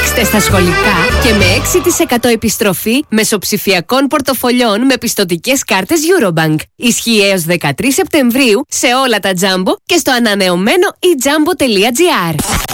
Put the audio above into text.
Παίξτε στα σχολικά και με 6% επιστροφή μεσοψηφιακών πορτοφολιών με πιστωτικές κάρτες Eurobank. Ισχύει έως 13 Σεπτεμβρίου σε όλα τα Jumbo και στο ανανεωμένο eJumbo.gr.